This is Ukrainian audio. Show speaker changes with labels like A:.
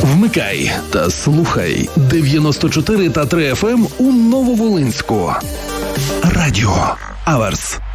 A: Вмикай та слухай 94 та 3 FM у Нововолинську. Радіо Аверс.